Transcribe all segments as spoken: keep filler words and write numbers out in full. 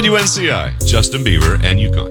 U N C I, Justin Bieber, and UConn.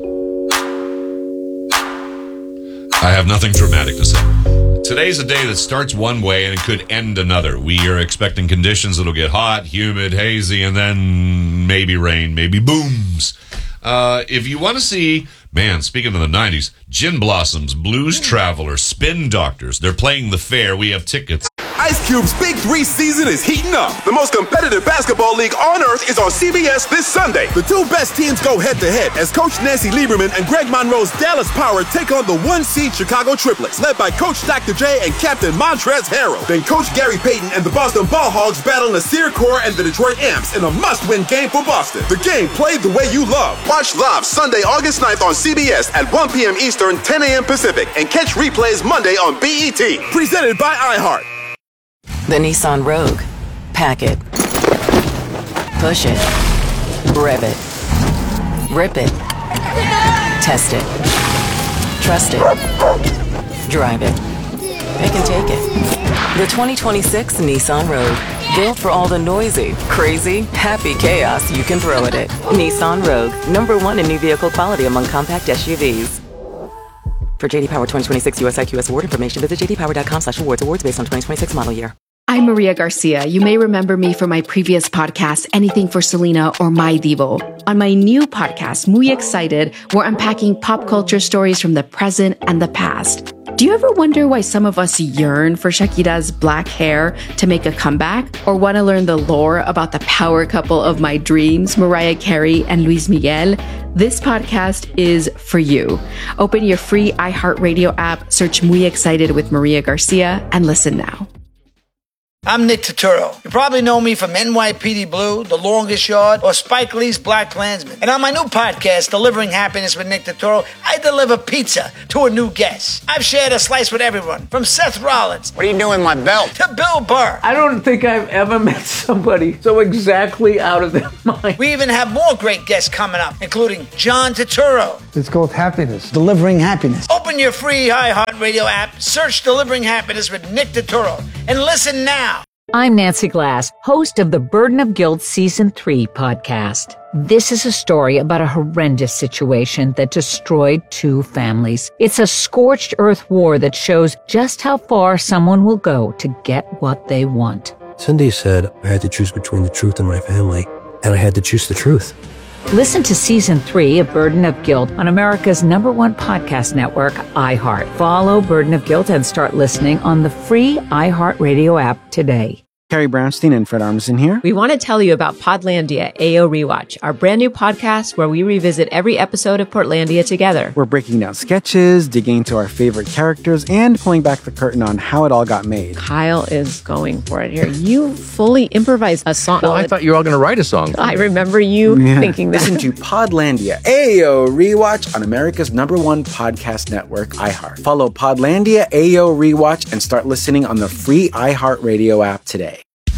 I have nothing dramatic to say. Today's a day that starts one way and it could end another. We are expecting conditions that'll get hot, humid, hazy, and then maybe rain, maybe booms. Uh, if you want to see, man, speaking of the nineties, Gin Blossoms, Blues Traveler, Spin Doctors, they're playing the fair. We have tickets. Ice Cube's Big Three season is heating up. The most competitive basketball league on earth is on C B S this Sunday. The two best teams go head-to-head as Coach Nancy Lieberman and Greg Monroe's Dallas Power take on the one-seed Chicago Triplets, led by Coach Doctor J and Captain Montrezl Harrell. Then Coach Gary Payton and the Boston Ball Hogs battle Nasir Kaur and the Detroit Amps in a must-win game for Boston. The game played the way you love. Watch live Sunday, August ninth on C B S at one p.m. Eastern, ten a.m. Pacific, and catch replays Monday on B E T. Presented by iHeart. The Nissan Rogue. Pack it. Push it. Rev it. Rip it. Test it. Trust it. Drive it. Pick and take it. The twenty twenty-six Nissan Rogue. Built for all the noisy, crazy, happy chaos you can throw at it. Nissan Rogue. Number one in new vehicle quality among compact S U Vs. For J D Power twenty twenty-six U S I Q S award information, visit j d power dot com slash awards. Awards based on twenty twenty-six model year. I'm Maria Garcia. You may remember me from my previous podcast, Anything for Selena or My Divo. On my new podcast, Muy Excited, we're unpacking pop culture stories from the present and the past. Do you ever wonder why some of us yearn for Shakira's black hair to make a comeback? Or want to learn the lore about the power couple of my dreams, Mariah Carey and Luis Miguel? This podcast is for you. Open your free iHeartRadio app, search Muy Excited with Maria Garcia, and listen now. I'm Nick Turturro. You probably know me from N Y P D Blue, The Longest Yard, or Spike Lee's Black Klansman. And on my new podcast, Delivering Happiness with Nick Turturro, I deliver pizza to a new guest. I've shared a slice with everyone, from Seth Rollins. What are you doing with my belt? To Bill Burr. I don't think I've ever met somebody so exactly out of their mind. We even have more great guests coming up, including John Turturro. It's called Happiness. Delivering Happiness. Open your free iHeartRadio app, search Delivering Happiness with Nick Turturro, and listen now. I'm Nancy Glass, host of the Burden of Guilt Season three podcast. This is a story about a horrendous situation that destroyed two families. It's a scorched earth war that shows just how far someone will go to get what they want. Cindy said I had to choose between the truth and my family, and I had to choose the truth. Listen to Season three of Burden of Guilt on America's number one podcast network, iHeart. Follow Burden of Guilt and start listening on the free iHeartRadio app today. Carrie Brownstein and Fred Armisen here. We want to tell you about Podlandia A O Rewatch, our brand new podcast where we revisit every episode of Portlandia together. We're breaking down sketches, digging into our favorite characters, and pulling back the curtain on how it all got made. Kyle is going for it here. You fully improvised a song. Well, I thought you were all going to write a song. I remember you yeah. thinking that. Listen to Podlandia A O Rewatch on America's number one podcast network, iHeart. Follow Podlandia A O Rewatch and start listening on the free iHeartRadio app today.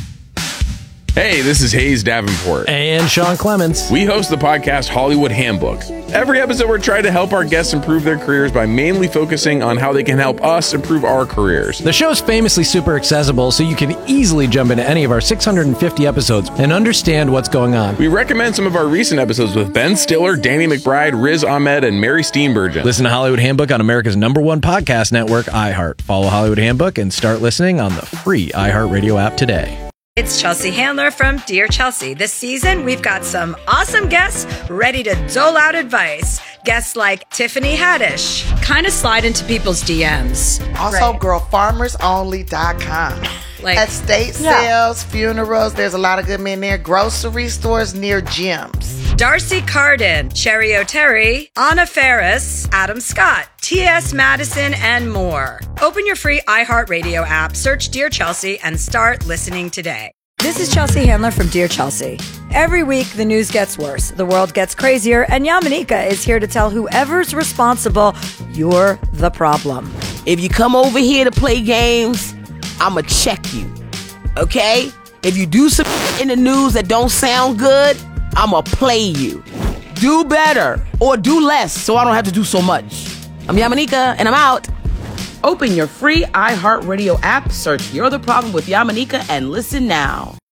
Hey, this is Hayes Davenport. And Sean Clements. We host the podcast Hollywood Handbook. Every episode, we're trying to help our guests improve their careers by mainly focusing on how they can help us improve our careers. The show's famously super accessible, so you can easily jump into any of our six hundred fifty episodes and understand what's going on. We recommend some of our recent episodes with Ben Stiller, Danny McBride, Riz Ahmed, and Mary Steenburgen. Listen to Hollywood Handbook on America's number one podcast network, iHeart. Follow Hollywood Handbook and start listening on the free iHeartRadio app today. It's Chelsea Handler from Dear Chelsea. This season, we've got some awesome guests ready to dole out advice. Guests like Tiffany Haddish. Kind of slide into people's D Ms. Also, right. girl farmers only dot com. Like estate yeah. sales, funerals, there's a lot of good men there. Grocery stores near gyms. Darcy Carden, Cherry O'Terry, Anna Ferris, Adam Scott, T S Madison, and more. Open your free iHeartRadio app, search Dear Chelsea, and start listening today. This is Chelsea Handler from Dear Chelsea. Every week, the news gets worse, the world gets crazier, and Yamanika is here to tell whoever's responsible, you're the problem. If you come over here to play games, I'ma check you, okay? If you do some in the news that don't sound good, I'ma play you. Do better or do less so I don't have to do so much. I'm Yamanika and I'm out. Open your free iHeartRadio app, search You're the Problem with Yamanika and listen now.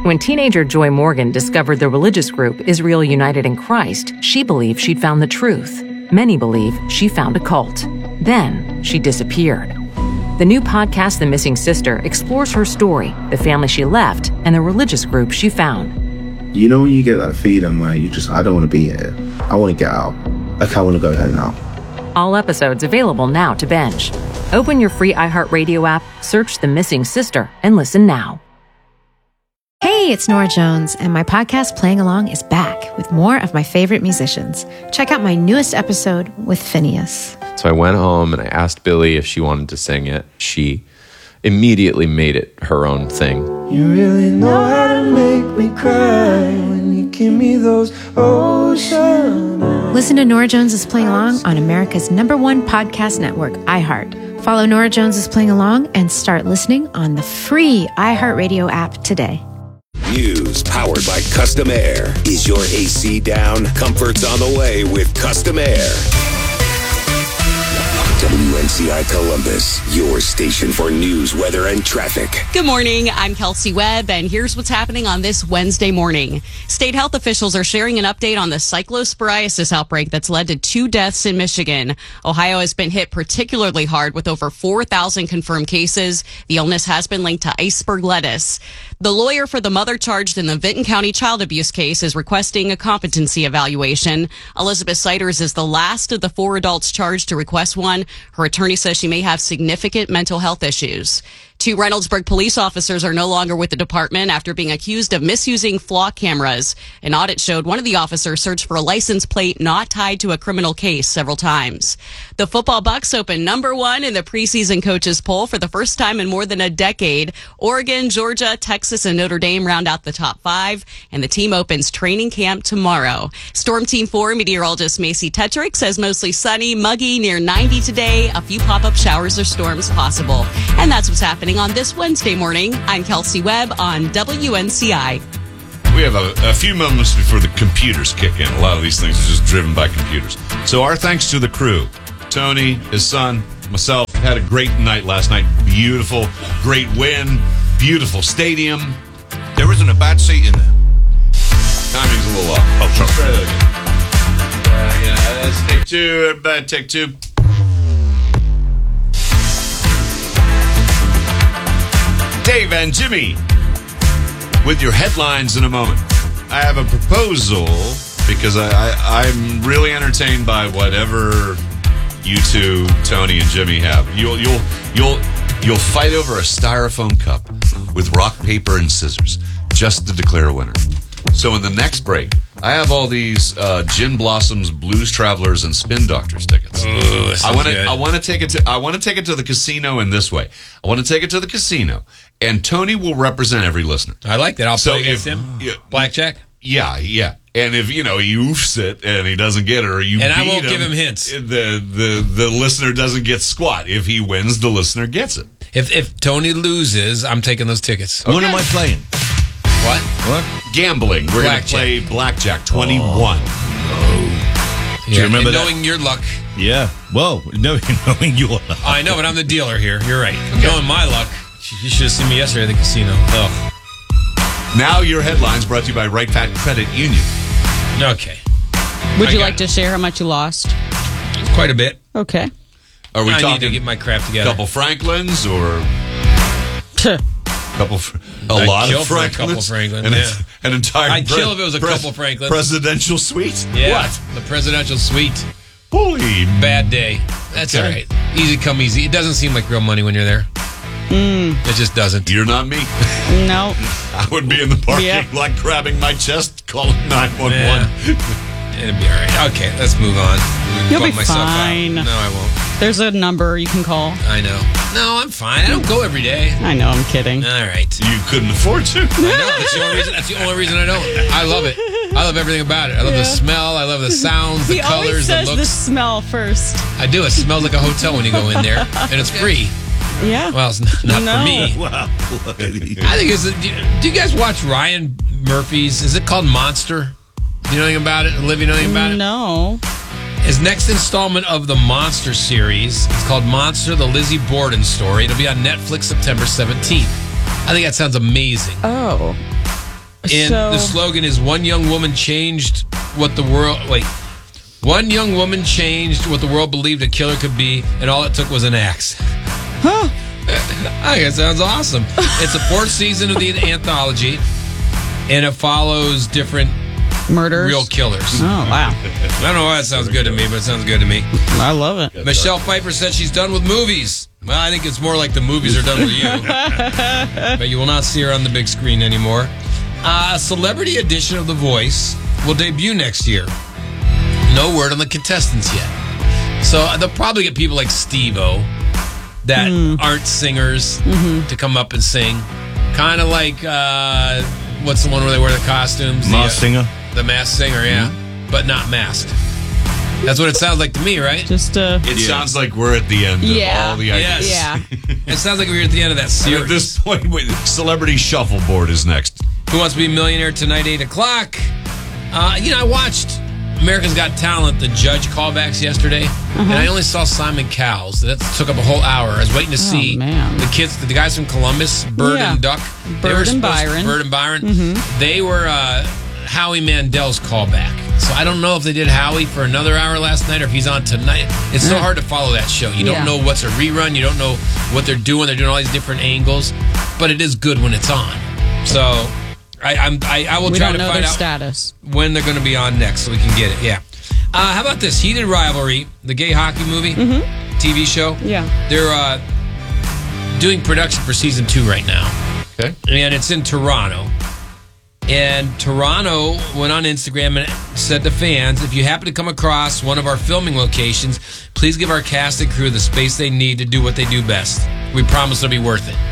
When teenager Joy Morgan discovered the religious group Israel United in Christ, she believed she'd found the truth. Many believe she found a cult. Then she disappeared. The new podcast, The Missing Sister, explores her story, the family she left, and the religious group she found. You know when you get that feeling where you just, I don't want to be here. I want to get out. Like, I want to go home now. All episodes available now to binge. Open your free iHeartRadio app, search The Missing Sister, and listen now. Hey, it's Nora Jones, and my podcast Playing Along is back with more of my favorite musicians. Check out my newest episode with Phineas. So I went home and I asked Billy if she wanted to sing it. She immediately made it her own thing. You really know how to make me cry when you give me those ocean eyes. Listen to Nora Jones is Playing Along on America's number one podcast network, iHeart. Follow Nora Jones is Playing Along and start listening on the free iHeartRadio app today. News powered by Custom Air. Is your A C down? Comfort's on the way with Custom Air. W N C I Columbus, your station for news, weather, and traffic. Good morning. I'm Kelsey Webb, and here's what's happening on this Wednesday morning. State health officials are sharing an update on the cyclosporiasis outbreak that's led to two deaths in Michigan. Ohio has been hit particularly hard with over four thousand confirmed cases. The illness has been linked to iceberg lettuce. The lawyer for the mother charged in the Vinton County child abuse case is requesting a competency evaluation. Elizabeth Siders is the last of the four adults charged to request one. Her attorney says she may have significant mental health issues. Two Reynoldsburg police officers are no longer with the department after being accused of misusing flock cameras. An audit showed one of the officers searched for a license plate not tied to a criminal case several times. The football Bucks open number one in the preseason coaches poll for the first time in more than a decade. Oregon, Georgia, Texas, and Notre Dame round out the top five, and the team opens training camp tomorrow. Storm Team four meteorologist Macy Tetrick says mostly sunny, muggy, near ninety today. A few pop-up showers or storms possible. And that's what's happening on this Wednesday morning. I'm Kelsey Webb on W N C I. We have a, a few moments before the computers kick in. A lot of these things are just driven by computers. So our thanks to the crew. Tony, his son, myself, had a great night last night. Beautiful, great win, beautiful stadium. There isn't a bad seat in there. Timing's a little off. Oh, sorry. Try that again. Uh, yeah, let's take two. Everybody take two. Dave and Jimmy with your headlines in a moment. I have a proposal because I, I, I'm really entertained by whatever you two, Tony and Jimmy, have. You'll you'll you'll you'll fight over a styrofoam cup with rock, paper, and scissors just to declare a winner. So in the next break, I have all these uh, Gin Blossoms, Blues Travelers, and Spin Doctors tickets. Ooh, I want to I want to take it to I want to take it to the casino in this way. I want to take it to the casino, and Tony will represent every listener. I like that. I'll so play against if, him. Yeah, Blackjack. Yeah, yeah. And if you know he oofs it and he doesn't get it, or you and I beat won't him, give him hints. The the the listener doesn't get squat. If he wins, the listener gets it. If if Tony loses, I'm taking those tickets. Okay. What am I playing? What? What? Gambling. We're going to play Blackjack twenty-one. Oh. Do you remember and that? knowing your luck. Yeah. Whoa. Knowing, knowing your luck. I know, but I'm the dealer here. You're right. Okay. Knowing my luck. You should have seen me yesterday at the casino. Ugh. Now your headlines brought to you by Right Fat Credit Union. Okay. Would I you like it. to share how much you lost? Quite a bit. Okay. Are we I talking need to get my crap together. A couple Franklins or couple a I'd lot kill of for a Franklins? couple Franklins, An, yeah. an entire I'd pre- kill if it was a pre- couple Franklins. Presidential suite? Yeah. What? The presidential suite. Holy bad day. That's okay. all right. Easy come easy. It doesn't seem like real money when you're there. Mm. It just doesn't. You're not me. No. I would be in the parking Yeah. lot grabbing my chest, calling nine one one. It'll be all right. Okay, let's move on. You'll Bump be myself out. fine. No, I won't. There's a number you can call. I know. No, I'm fine. I don't go every day. I know, I'm kidding. All right. You couldn't afford to. I know. That's the only reason. That's the only reason I don't. I love it. I love everything about it. I love Yeah. the smell. I love the sounds, the he colors, always says the the looks. smell first. I do. It smells like a hotel when you go in there, and it's free. Yeah. Well, it's not, not No. for me. Wow. I think it's. Do you, do you guys watch Ryan Murphy's? Is it called Monster? Do you know anything about it? Olivia, know anything about it? No. His next installment of the Monster series. It's called Monster: The Lizzie Borden Story. It'll be on Netflix September seventeenth. I think that sounds amazing. Oh. And So- the slogan is "One young woman changed what the world." Wait, one young woman changed what the world believed a killer could be, and all it took was an axe. Huh? I think it sounds awesome. It's the fourth season of the anthology, and it follows different Murders? real killers. Oh, wow. I don't know why that sounds good to me, but it sounds good to me. I love it. Michelle Pfeiffer said she's done with movies. Well, I think it's more like the movies are done with you. But you will not see her on the big screen anymore. Uh, a celebrity edition of The Voice will debut next year. No word on the contestants yet. So they'll probably get people like Steve-O that Mm. aren't singers Mhm. to come up and sing. Kind of like, uh, what's the one where they wear the costumes? Masked the, uh, Singer. The Masked Singer, yeah. But not masked. That's what it sounds like to me, right? Just uh It sounds like we're at the end Yeah. of all the ideas. Yeah. It sounds like we're at the end of that And series. at this point, wait, Celebrity Shuffleboard is next. Who Wants to Be a Millionaire tonight, eight o'clock. Uh, you know, I watched America's Got Talent, the judge callbacks yesterday, and I only saw Simon Cowell's. That took up a whole hour. I was waiting to see man. the kids, the guys from Columbus, Bird Yeah. and Duck. They Bird were and supposed- Byron. Bird and Byron. Mhm. They were uh, Howie Mandel's callback. So I don't know if they did Howie for another hour last night or if he's on tonight. It's so hard to follow that show. You don't Yeah. know what's a rerun. You don't know what they're doing. They're doing all these different angles, but it is good when it's on. So I, I'm, I, I will we try don't to know find their out status. when they're going to be on next so we can get it. Yeah. Uh, how about this? Heated Rivalry, the gay hockey movie, T V show. Yeah. They're uh, doing production for season two right now. Okay. And it's in Toronto. And Toronto went on Instagram and said to fans, if you happen to come across one of our filming locations, please give our cast and crew the space they need to do what they do best. We promise it'll be worth it.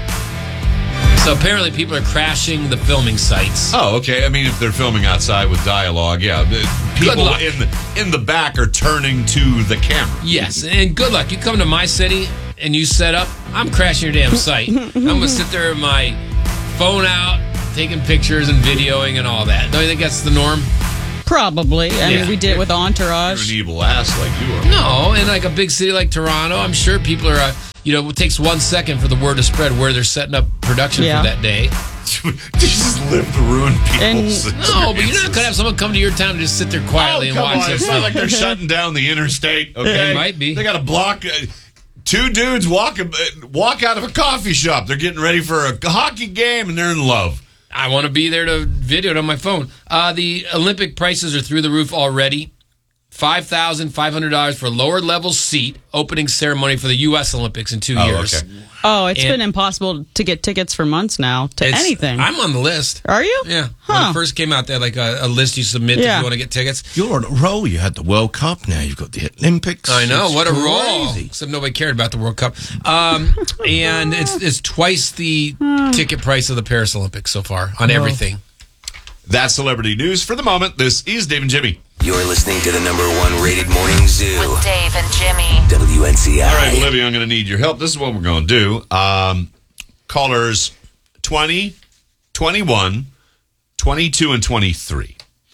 So apparently people are crashing the filming sites. Oh, okay. I mean, if they're filming outside with dialogue, yeah. the People luck. in the, in the back are turning to the camera. Yes, and good luck. You come to my city and you set up, I'm crashing your damn site. I'm going to sit there with my phone out, taking pictures and videoing and all that. Don't you think that's the norm? Probably. I Yeah. mean, we did it with Entourage. You're an evil ass like you are. No, in like a big city like Toronto, I'm sure people are, uh, you know, it takes one second for the word to spread where they're setting up production Yeah. for that day. just live to ruin people's And, no, but you're not going to have someone come to your town and just sit there quietly Oh, and come watch on. it. It's not like they're shutting down the interstate, okay? It might be. They got to block... Uh, two dudes walk, uh, walk out of a coffee shop. They're getting ready for a hockey game, and they're in love. I want to be there to video it on my phone. Uh, the Olympic prices are through the roof already. five thousand five hundred dollars for a lower level seat, opening ceremony for the U S Olympics in two Oh, years. okay. Oh, it's And- been impossible to get tickets for months now to It's- anything. I'm on the list. Are you? Yeah. When Huh. it first came out, they had like a, a list you submit if Yeah. you want to get tickets. You're on a roll. You had the World Cup. Now you've got the Olympics. I know, It's what a roll. crazy. Except nobody cared about the World Cup. Um, and it's it's twice the ticket price of the Paris Olympics so far on everything. That's celebrity news for the moment. This is Dave and Jimmy. You're listening to the number one rated morning zoo. With Dave and Jimmy. W N C I. All right, Olivia, I'm going to need your help. This is what we're going to do. Um, callers twenty, twenty-one, twenty-two, and twenty-three.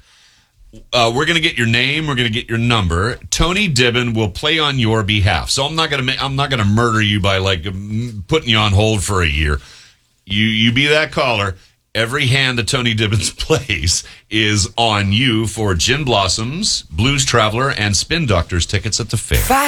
Uh, we're going to get your name. We're going to get your number. Tony Dibbin will play on your behalf. So I'm not going to. Ma- I'm not going to murder you by like m- putting you on hold for a year. You you be that caller. Every hand that Tony Dibbins plays is on you for Gin Blossoms, Blues Traveler, and Spin Doctors tickets at the fair.